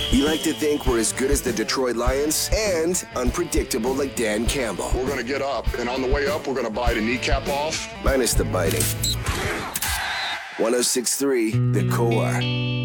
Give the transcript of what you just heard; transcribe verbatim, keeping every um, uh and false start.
We like to think we're as good as the Detroit Lions and unpredictable like Dan Campbell. We're going to get up, and on the way up, we're going to bite a kneecap off. Minus the biting. one oh six point three The Core.